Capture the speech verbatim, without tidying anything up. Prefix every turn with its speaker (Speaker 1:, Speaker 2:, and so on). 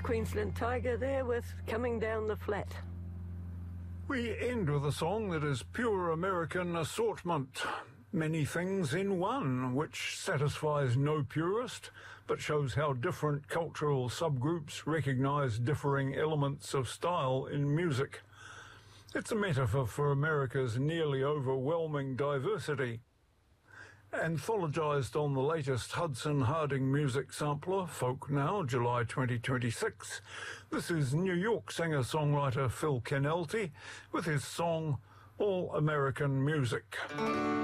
Speaker 1: the Queensland Tiger there with Coming Down the Flat.
Speaker 2: We end with a song that is pure American assortment. Many things in one, which satisfies no purist, but shows how different cultural subgroups recognise differing elements of style in music. It's a metaphor for America's nearly overwhelming diversity. Anthologised on the latest Hudson Harding music sampler, Folk Now, July twenty twenty-six, this is New York singer-songwriter Phil Kennelty with his song All American Music.